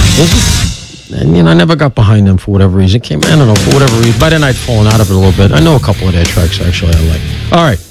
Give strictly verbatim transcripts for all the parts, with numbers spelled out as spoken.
Is it? And, you know, I never got behind them for whatever reason. Came, I don't know, for whatever reason. By then, I'd fallen out of it a little bit. I know a couple of their tracks, actually, I like. All right.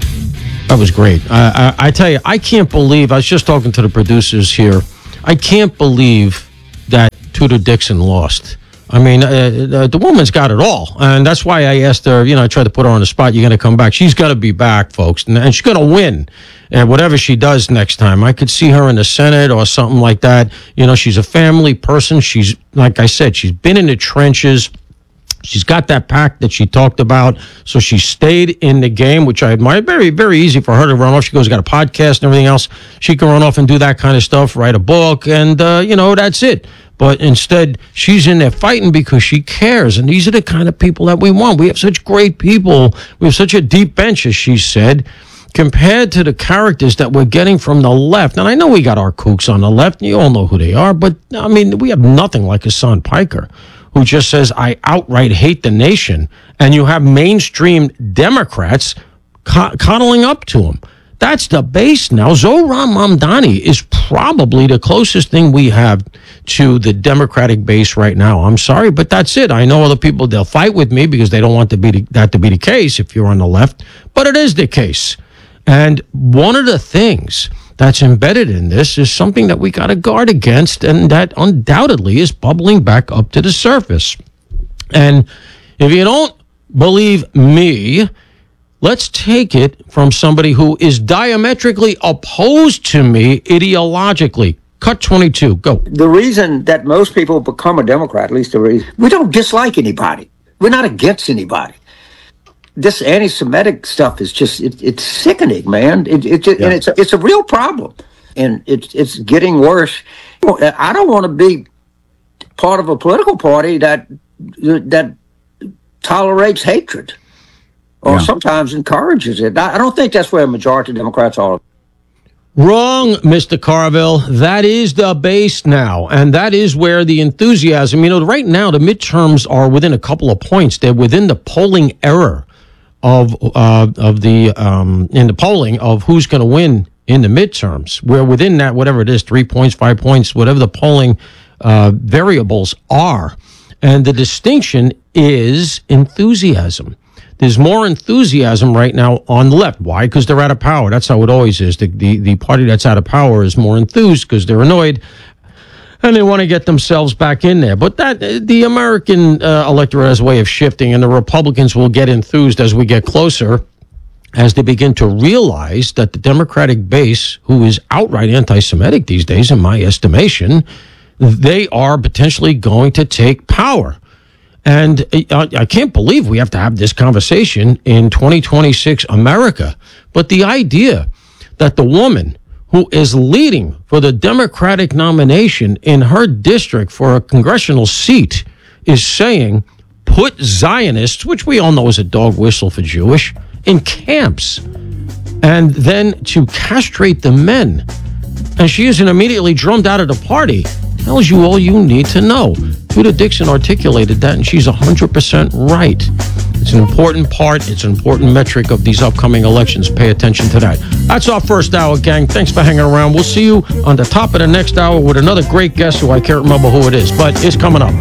That was great. I, I, I tell you, I can't believe, I was just talking to the producers here. I can't believe that Tudor Dixon lost. I mean, uh, the woman's got it all. And that's why I asked her, you know, I tried to put her on the spot. You're going to come back. She's going to be back, folks. And, and she's going to win. And whatever she does next time, I could see her in the Senate or something like that. You know, she's a family person. She's, like I said, she's been in the trenches. She's got that pack that she talked about. So she stayed in the game, which I admire. Very, very easy for her to run off. She goes, got a podcast and everything else. She can run off and do that kind of stuff, write a book, and, uh, you know, that's it. But instead, she's in there fighting because she cares. And these are the kind of people that we want. We have such great people. We have such a deep bench, as she said, compared to the characters that we're getting from the left. And I know we got our kooks on the left, and you all know who they are. But, I mean, we have nothing like Hassan Piker, who just says, I outright hate the nation. And you have mainstream Democrats co- coddling up to him. That's the base now. Zohran Mamdani is probably the closest thing we have to the Democratic base right now. I'm sorry, but that's it. I know other people, they'll fight with me because they don't want to be the, that to be the case if you're on the left, but it is the case. And one of the things that's embedded in this is something that we got to guard against, and that undoubtedly is bubbling back up to the surface. And if you don't believe me, let's take it from somebody who is diametrically opposed to me ideologically. Cut twenty-two, go. The reason that most people become a Democrat, at least the reason, we don't dislike anybody. We're not against anybody. This anti-Semitic stuff is just, it, it's sickening, man. It, it, it, yeah. And it's a, it's a real problem. And it's it's getting worse. I don't want to be part of a political party that that tolerates hatred or yeah. sometimes encourages it. I don't think that's where a majority of Democrats are. Wrong, Mister Carville. That is the base now, and that is where the enthusiasm, you know, right now the midterms are within a couple of points. They're within the polling error of uh, of the, um, in the polling of who's going to win in the midterms. We're within that, whatever it is, three points, five points, whatever the polling uh, variables are. And the distinction is enthusiasm. There's more enthusiasm right now on the left. Why? Because they're out of power. That's how it always is. The, the, the party that's out of power is more enthused because they're annoyed and they want to get themselves back in there. But that the American uh, electorate has a way of shifting, and the Republicans will get enthused as we get closer, as they begin to realize that the Democratic base, who is outright anti-Semitic these days, in my estimation, they are potentially going to take power. And I can't believe we have to have this conversation in twenty twenty-six America. But the idea that the woman who is leading for the Democratic nomination in her district for a congressional seat is saying, put Zionists, which we all know is a dog whistle for Jewish, in camps, and then to castrate the men. And she isn't immediately drummed out of the party. Tells you all you need to know. Tudor Dixon articulated that, and she's one hundred percent right. It's an important part. It's an important metric of these upcoming elections. Pay attention to that. That's our first hour, gang. Thanks for hanging around. We'll see you on the top of the next hour with another great guest who I can't remember who it is, but it's coming up.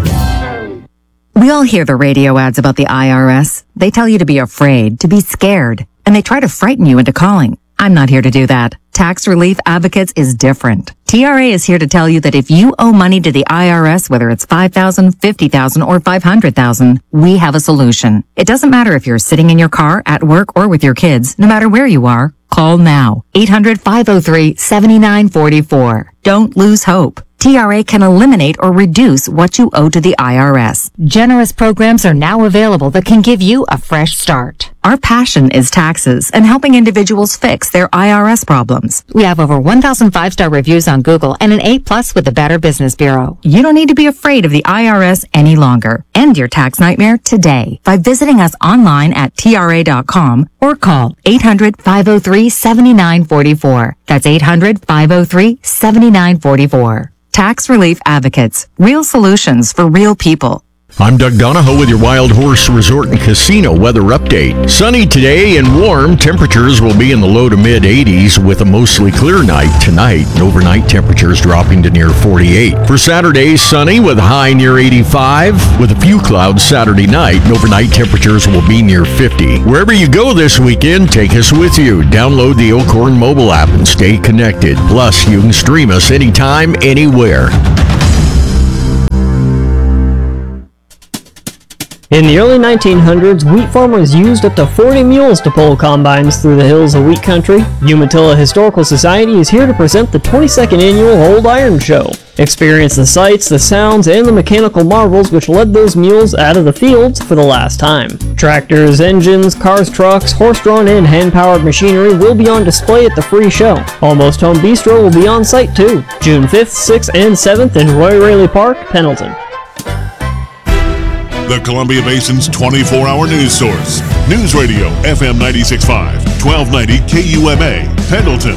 We all hear the radio ads about the I R S. They tell you to be afraid, to be scared, and they try to frighten you into calling. I'm not here to do that. Tax Relief Advocates is different. T R A is here to tell you that if you owe money to the I R S, whether it's five thousand dollars, fifty thousand dollars, or five hundred thousand dollars, we have a solution. It doesn't matter if you're sitting in your car, at work, or with your kids. No matter where you are, call now. eight hundred, five oh three, seven nine four four. Don't lose hope. T R A can eliminate or reduce what you owe to the I R S. Generous programs are now available that can give you a fresh start. Our passion is taxes and helping individuals fix their I R S problems. We have over one thousand five-star reviews on Google and an A plus with the Better Business Bureau. You don't need to be afraid of the I R S any longer. End your tax nightmare today by visiting us online at T R A dot com or call eight hundred, five oh three, seven nine four four. That's eight hundred, five oh three, seven nine four four. Tax Relief Advocates. Real solutions for real people. I'm Doug Donahoe with your Wild Horse Resort and Casino weather update. Sunny today and warm. Temperatures will be in the low to mid eighties with a mostly clear night tonight. And overnight temperatures dropping to near forty-eight. For Saturday, sunny with a high near eighty-five. With a few clouds Saturday night. And overnight temperatures will be near fifty. Wherever you go this weekend, take us with you. Download the Elkhorn mobile app and stay connected. Plus, you can stream us anytime, anywhere. In the early nineteen hundreds, wheat farmers used up to forty mules to pull combines through the hills of wheat country. Umatilla Historical Society is here to present the twenty-second annual Old Iron Show. Experience the sights, the sounds, and the mechanical marvels which led those mules out of the fields for the last time. Tractors, engines, cars, trucks, horse-drawn and hand-powered machinery will be on display at the free show. Almost Home Bistro will be on site too. June fifth, sixth, and seventh in Roy Raley Park, Pendleton. The Columbia Basin's twenty-four hour news source. News Radio, F M ninety-six point five, twelve ninety K U M A, Pendleton.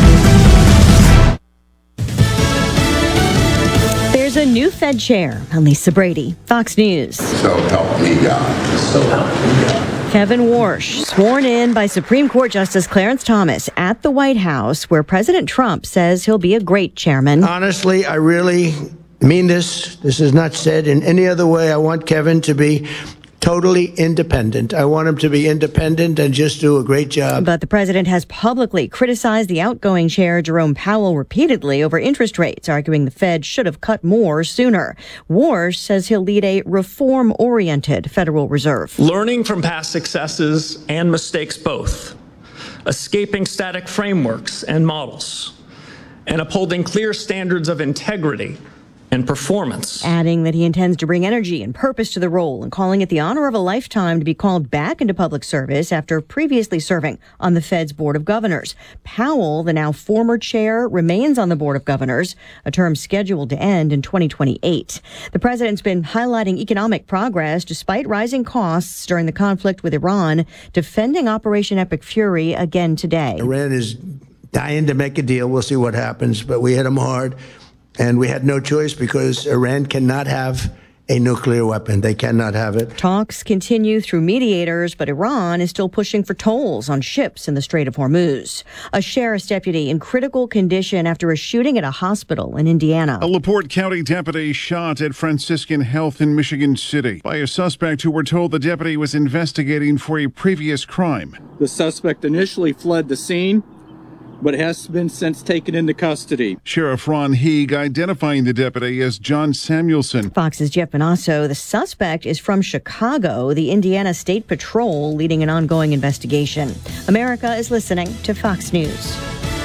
There's a new Fed chair. Lisa Brady, Fox News. So help me God. So help me God. Kevin Warsh, sworn in by Supreme Court Justice Clarence Thomas at the White House, where President Trump says he'll be a great chairman. Honestly, I really mean this. This is not said in any other way. I want Kevin to be totally independent. I want him to be independent and just do a great job. But the president has publicly criticized the outgoing chair, Jerome Powell, repeatedly over interest rates, arguing the Fed should have cut more sooner. Warsh says he'll lead a reform-oriented Federal Reserve. Learning from past successes and mistakes both, escaping static frameworks and models, and upholding clear standards of integrity and performance. Adding that he intends to bring energy and purpose to the role and calling it the honor of a lifetime to be called back into public service after previously serving on the Fed's Board of Governors. Powell, the now former chair, remains on the Board of Governors, a term scheduled to end in twenty twenty-eight. The president's been highlighting economic progress despite rising costs during the conflict with Iran, defending Operation Epic Fury again today. Iran is dying to make a deal. We'll see what happens, but we hit them hard. And we had no choice because Iran cannot have a nuclear weapon. They cannot have it. Talks continue through mediators, but Iran is still pushing for tolls on ships in the Strait of Hormuz. A sheriff's deputy in critical condition after a shooting at a hospital in Indiana. A LaPorte County deputy shot at Franciscan Health in Michigan City by a suspect who we're told the deputy was investigating for a previous crime. The suspect initially fled the scene, but has been since taken into custody. Sheriff Ron Heeg identifying the deputy as John Samuelson. Fox's Jeff Bonasso. The suspect is from Chicago, the Indiana State Patrol leading an ongoing investigation. America is listening to Fox News.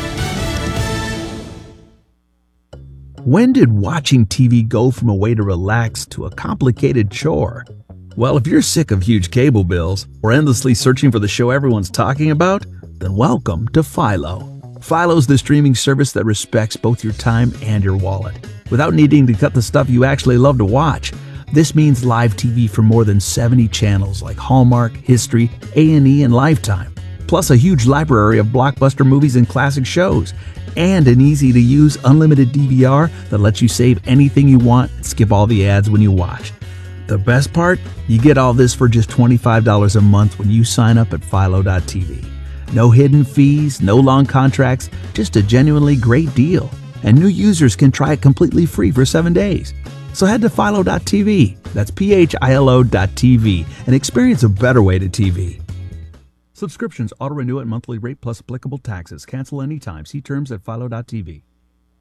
When did watching T V go from a way to relax to a complicated chore? Well, if you're sick of huge cable bills or endlessly searching for the show everyone's talking about, then welcome to Philo. Philo's the streaming service that respects both your time and your wallet, without needing to cut the stuff you actually love to watch. This means live T V from more than seventy channels like Hallmark, History, A and E, and Lifetime, plus a huge library of blockbuster movies and classic shows, and an easy-to-use unlimited D V R that lets you save anything you want and skip all the ads when you watch. The best part? You get all this for just twenty-five dollars a month when you sign up at Philo dot T V. No hidden fees, no long contracts, just a genuinely great deal. And new users can try it completely free for seven days. So head to Philo dot T V, that's P H I L O dot T V, and experience a better way to T V. Subscriptions auto-renew at monthly rate plus applicable taxes. Cancel anytime. See terms at Philo dot T V.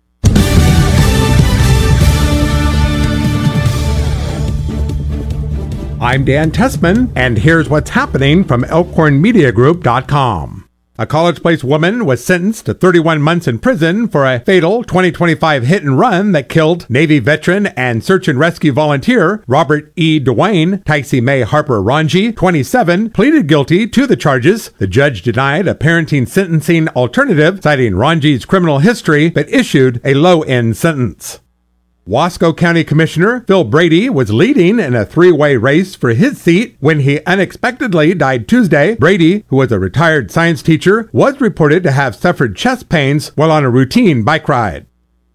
I'm Dan Tessman, and here's what's happening from Elkhorn Media Group dot com. A College Place woman was sentenced to thirty-one months in prison for a fatal twenty twenty-five hit and run that killed Navy veteran and search and rescue volunteer Robert E. DeWayne. Tycee May Harper Ranji, twenty-seven, pleaded guilty to the charges. The judge denied a parenting sentencing alternative, citing Ranji's criminal history, but issued a low-end sentence. Wasco County Commissioner Phil Brady was leading in a three-way race for his seat when he unexpectedly died Tuesday. Brady, who was a retired science teacher, was reported to have suffered chest pains while on a routine bike ride.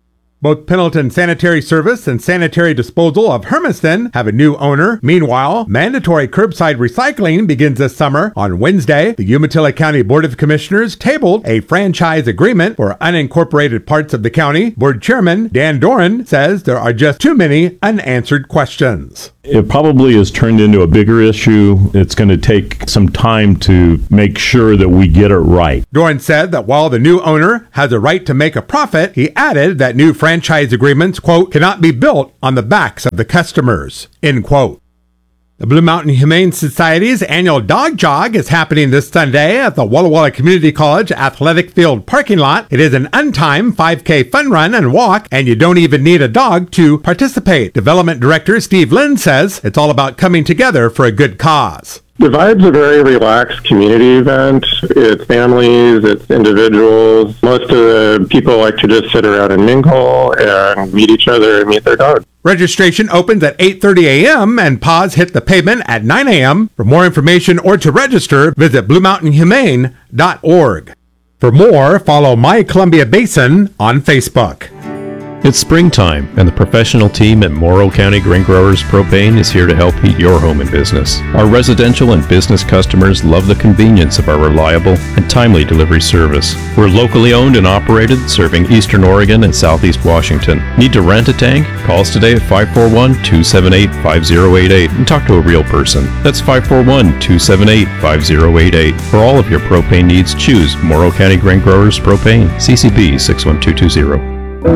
Both Pendleton Sanitary Service and Sanitary Disposal of Hermiston have a new owner. Meanwhile, mandatory curbside recycling begins this summer. On Wednesday, the Umatilla County Board of Commissioners tabled a franchise agreement for unincorporated parts of the county. Board Chairman Dan Doran says there are just too many unanswered questions. It probably has turned into a bigger issue. It's going to take some time to make sure that we get it right. Doran said that while the new owner has a right to make a profit, he added that new franchise agreements, quote, cannot be built on the backs of the customers, end quote. The Blue Mountain Humane Society's annual Dog Jog is happening this Sunday at the Walla Walla Community College Athletic Field parking lot. It is an untimed five K fun run and walk, and you don't even need a dog to participate. Development Director Steve Lynn says it's all about coming together for a good cause. The Vibe's a very relaxed community event. It's families, it's individuals. Most of the people like to just sit around and mingle and meet each other and meet their dog. Registration opens at eight thirty a.m. and paws hit the pavement at nine a.m. For more information or to register, visit blue mountain humane dot org. For more, follow My Columbia Basin on Facebook. It's springtime, and the professional team at Morrow County Grain Growers Propane is here to help heat your home and business. Our residential and business customers love the convenience of our reliable and timely delivery service. We're locally owned and operated, serving Eastern Oregon and Southeast Washington. Need to rent a tank? Call us today at five four one, two seven eight, five zero eight eight and talk to a real person. That's five four one, two seven eight, five zero eight eight. For all of your propane needs, choose Morrow County Grain Growers Propane, C C B six one two two zero.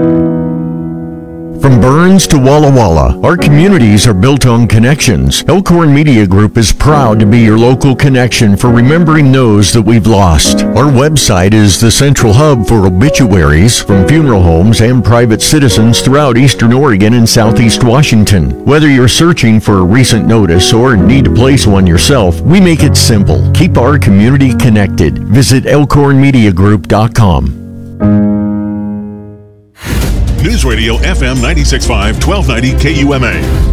From Burns to Walla Walla, our communities are built on connections. Elkhorn Media Group is proud to be your local connection for remembering those that we've lost. Our website is the central hub for obituaries from funeral homes and private citizens throughout Eastern Oregon and Southeast Washington. Whether you're searching for a recent notice or need to place one yourself, we make it simple. Keep our community connected. Visit elkhorn media group dot com. News Radio F M ninety-six point five, twelve ninety K U M A.